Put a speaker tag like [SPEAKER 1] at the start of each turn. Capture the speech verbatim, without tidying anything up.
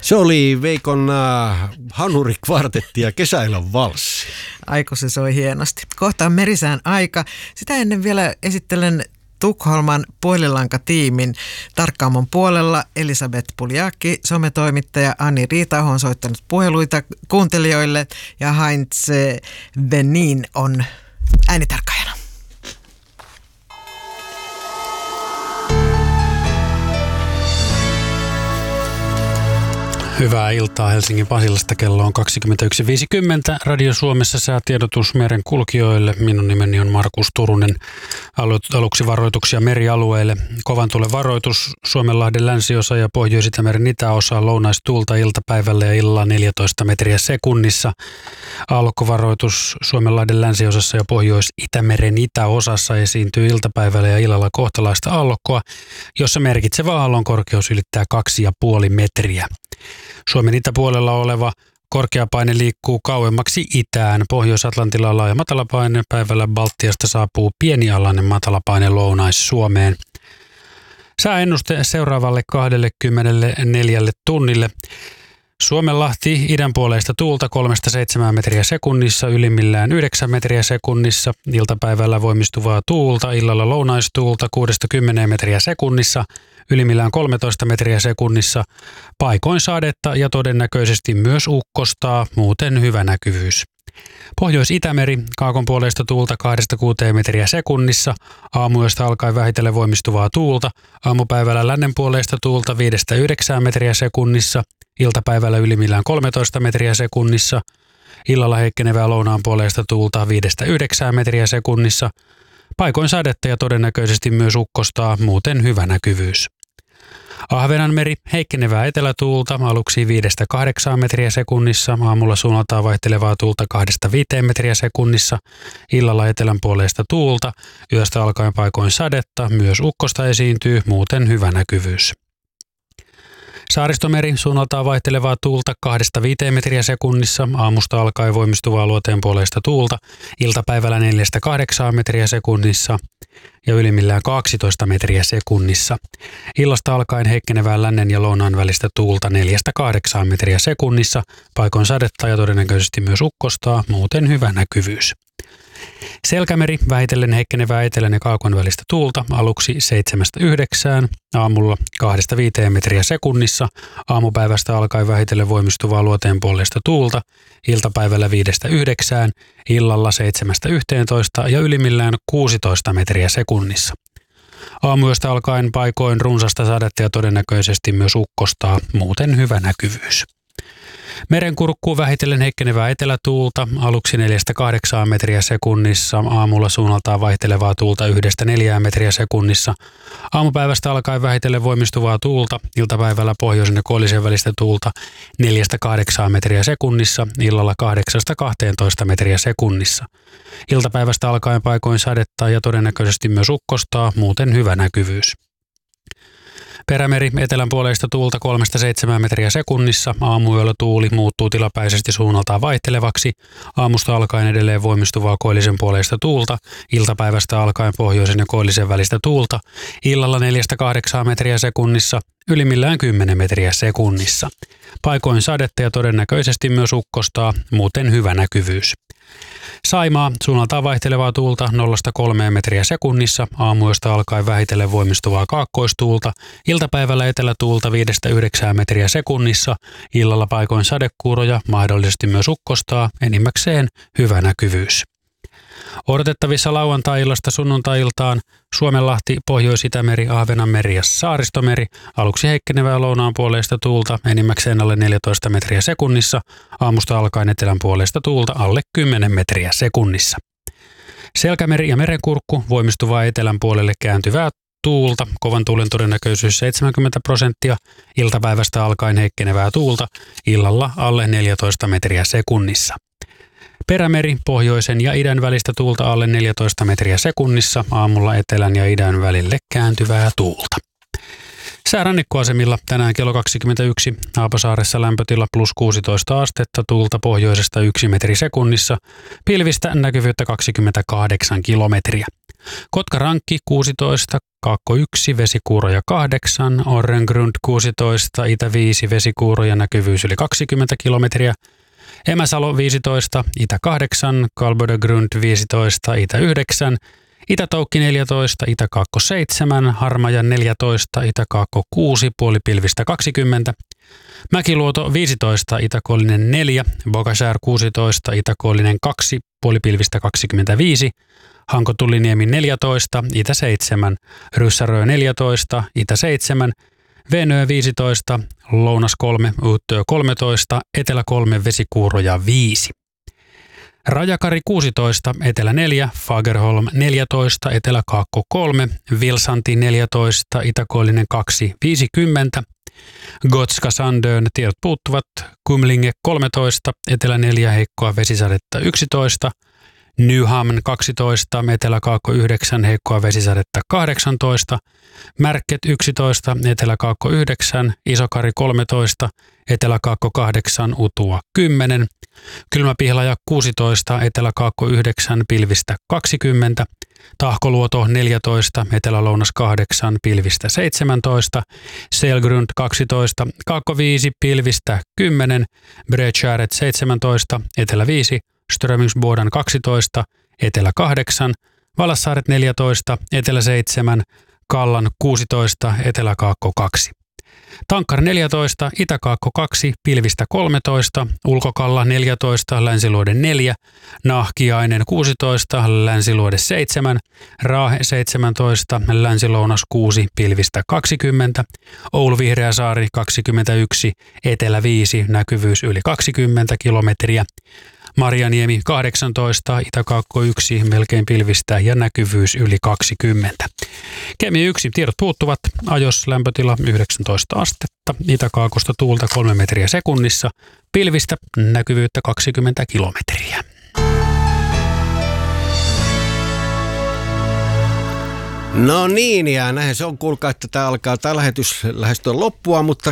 [SPEAKER 1] Se oli Veikon äh, hanurikvartetti ja kesäillan valssi.
[SPEAKER 2] Aiku se soi hienosti. Kohta on merisään aika. Sitä ennen vielä esittelen Tukholman puhelinlankatiimin Tarkkaamon puolella Elisabeth Puljaki, sometoimittaja Anni Riitaho on soittanut puheluita kuuntelijoille ja Heinz Benin on äänitarkkaajana.
[SPEAKER 3] Hyvää iltaa Helsingin Pasilasta. Kello on kaksikymmentäyksi viisikymmentä. Radio Suomessa säätiedotus meren kulkijoille. Minun nimeni on Markus Turunen. Aluksi varoituksia merialueille. Kovan tuulen varoitus Suomenlahden länsiosa ja Pohjois-Itämeren itäosa. Lounaistuulta iltapäivällä ja illalla neljätoista metriä sekunnissa. Aallokkovaroitus Suomenlahden länsiosassa ja Pohjois-Itämeren itäosassa esiintyy iltapäivällä ja illalla kohtalaista aallokkoa, jossa merkitsevä aallon korkeus ylittää kaksi ja puoli metriä. Suomen itäpuolella oleva korkeapaine liikkuu kauemmaksi itään. Pohjois-Atlantilla on laaja matalapaine. Päivällä Baltiasta saapuu pienialainen matalapaine Lounais-Suomeen. Sääennuste seuraavalle kaksikymmentäneljä tunnille. Suomenlahti idänpuoleista tuulta kolmesta seitsemään metriä sekunnissa, ylimmillään yhdeksän metriä sekunnissa. Iltapäivällä voimistuvaa tuulta, illalla lounaistuulta kuudesta kymmeneen metriä sekunnissa, ylimmillään kolmetoista metriä sekunnissa. Paikoin sadetta ja todennäköisesti myös ukkostaa, muuten hyvä näkyvyys. Pohjois-Itämeri, kaakon puoleista tuulta kahdesta kuuteen metriä sekunnissa, aamuyöstä alkaen vähitellen voimistuvaa tuulta, aamupäivällä lännen puoleista tuulta viidestä yhdeksään metriä sekunnissa, iltapäivällä ylimmillään kolmetoista metriä sekunnissa, illalla heikkenevää lounaan puoleista tuulta viidestä yhdeksään metriä sekunnissa, paikoin sadetta ja todennäköisesti myös ukkostaa, muuten hyvä näkyvyys. Ahvenanmeri, heikkenevää etelätuulta, aluksi viidestä kahdeksaan metriä sekunnissa, aamulla suunnaltaan vaihtelevaa tuulta kahdesta viiteen metriä sekunnissa, illalla etelän puoleista tuulta, yöstä alkaen paikoin sadetta, myös ukkosta esiintyy, muuten hyvä näkyvyys. Saaristomeri, suunnaltaan vaihtelevaa tuulta kahdesta viiteen metriä sekunnissa, aamusta alkaen voimistuvaa luoteen puoleista tuulta, iltapäivällä neljästä kahdeksaan metriä sekunnissa ja ylimmillään kaksitoista metriä sekunnissa. Illasta alkaen heikkenevää lännen ja lounaan välistä tuulta neljästä kahdeksaan metriä sekunnissa, paikoin sadetta ja todennäköisesti myös ukkostaa, muuten hyvä näkyvyys. Selkämeri, vähitellen heikkenevää etelän ja kaakon välistä tuulta, aluksi seitsemästä yhdeksään, aamulla kahdesta viiteen metriä sekunnissa, aamupäivästä alkaen vähitellen voimistuvaa luoteen puolesta tuulta, iltapäivällä viidestä yhdeksään, illalla seitsemästä yhteentoista ja ylimmillään kuusitoista metriä sekunnissa. Aamuyöstä alkaen paikoin runsasta sadetta ja todennäköisesti myös ukkostaa, muuten hyvä näkyvyys. Merenkurkkuun vähitellen heikkenevää etelätuulta, aluksi neljästä kahdeksaan metriä sekunnissa, aamulla suunnaltaan vaihtelevaa tuulta yhdestä neljään metriä sekunnissa. Aamupäivästä alkaen vähitellen voimistuvaa tuulta, iltapäivällä pohjoisen ja koillisen välistä tuulta neljästä kahdeksaan metriä sekunnissa, illalla kahdeksasta kahteentoista metriä sekunnissa. Iltapäivästä alkaen paikoin sadetta ja todennäköisesti myös ukkostaa, muuten hyvä näkyvyys. Perämeri, etelän puoleista tuulta kolmesta seitsemään metriä sekunnissa, aamuyöllä tuuli muuttuu tilapäisesti suunnaltaan vaihtelevaksi, aamusta alkaen edelleen voimistuvaa koillisen puoleista tuulta, iltapäivästä alkaen pohjoisen ja koillisen välistä tuulta, illalla neljästä kahdeksaan metriä sekunnissa, ylimmillään kymmenen metriä sekunnissa. Paikoin sadetta ja todennäköisesti myös ukkostaa, muuten hyvä näkyvyys. Saimaa, suunnaltaan vaihtelevaa tuulta nollasta kolmeen metriä sekunnissa, aamuyöstä alkaen vähitellen voimistuvaa kaakkoistuulta, iltapäivällä etelätuulta viidestä yhdeksään metriä sekunnissa, illalla paikoin sadekuuroja, mahdollisesti myös ukkostaa, enimmäkseen hyvä näkyvyys. Odotettavissa lauantai-illasta sunnuntai-iltaan Suomenlahti, Pohjois-Itämeri, Ahvenanmeri ja Saaristomeri, aluksi heikkenevää lounaan puoleista tuulta, enimmäkseen alle neljätoista metriä sekunnissa, aamusta alkaen etelän puoleista tuulta alle kymmenen metriä sekunnissa. Selkämeri ja merenkurkku, voimistuvaa etelän puolelle kääntyvää tuulta, kovan tuulen todennäköisyys seitsemänkymmentä prosenttia, iltapäivästä alkaen heikkenevää tuulta, illalla alle neljätoista metriä sekunnissa. Perämeri, pohjoisen ja idän välistä tuulta alle neljätoista metriä sekunnissa, aamulla etelän ja idän välille kääntyvää tuulta. Sää rannikkoasemilla tänään kello kaksikymmentäyksi, Haapasaaressa lämpötila plus kuusitoista astetta, tuulta pohjoisesta yksi metri sekunnissa, pilvistä näkyvyyttä kaksikymmentäkahdeksan kilometriä. Kotkarankki kuusitoista, Kaakko yksi, vesikuuroja kahdeksan, Orrengrund kuusitoista, Itä viisi, vesikuuroja, näkyvyys yli kaksikymmentä kilometriä. Emäsalo viisitoista, Itä kahdeksan, Kalbodegrund viisitoista, Itä yhdeksän, Itä-Toukki neljätoista, Itä-Kaakko seitsemän, Harmaja neljätoista, Itä-Kaakko kuusi, puolipilvistä kaksikymmentä, Mäkiluoto viisitoista, Itä-Koillinen neljä, Bogashär kuusitoista, Itä-Koillinen kaksi, puolipilvistä kaksikymmentäviisi, Hanko-Tulliniemi neljätoista, Itä seitsemän, Ryssärö neljätoista, Itä seitsemän, Venö viisitoista, Lounas kolme, Uuttöö kolmetoista, Etelä kolme, vesikuuroja viisi. Rajakari kuusitoista, Etelä neljä, Fagerholm neljätoista, Etelä-Kaakko kolme, Vilsanti neljätoista, Itä-Koillinen kaksi, viisikymmentä, Gotska Sandön, tiedot puuttuvat, Kumlinge kolmetoista, Etelä neljä, heikkoa vesisadetta yksitoista, Nyhamn kaksitoista, Etelä-Kaakko yhdeksän, heikkoa vesisadetta kahdeksantoista, Märket yksitoista, Etelä-Kaakko yhdeksän, Isokari kolmetoista, Etelä-Kaakko kahdeksan, Utua kymmenen, Kylmäpihlaja kuusitoista, Etelä-Kaakko yhdeksän, pilvistä kaksikymmentä, Tahkoluoto neljätoista, Etelä-Lounas kahdeksan, pilvistä seitsemäntoista, Selgrund kaksitoista, Kaakko viisi, pilvistä kymmenen, Bredskäret seitsemäntoista, Etelä viisi, Strömingsboden kaksitoista, Etelä kahdeksan, Valassaaret neljätoista, Etelä seitsemän, Kallan kuusitoista, Etelä-Kaakko kaksi. Tankkar neljätoista, Itä-Kaakko kaksi, pilvistä kolmetoista, Ulkokalla neljätoista, Länsiluode neljä, Nahkiainen kuusitoista, Länsiluode seitsemän, Raahe seitsemäntoista, Länsi-Lounas kuusi, pilvistä kaksikymmentä, Oulu Vihreäsaari kaksikymmentäyksi, Etelä viisi, näkyvyys yli kaksikymmentä kilometriä, Marjaniemi kahdeksantoista, Itä-Kaakko yksi, melkein pilvistä ja näkyvyys yli kaksikymmentä. Kemi yksi, tiedot puuttuvat, ajos lämpötila yhdeksäntoista astetta, Itä-Kaakosta tuulta kolme metriä sekunnissa, pilvistä näkyvyyttä kaksikymmentä kilometriä.
[SPEAKER 1] No niin, ja näin se on, kuulkaa, että tämä alkaa tämä lähetys lähestyä loppua, mutta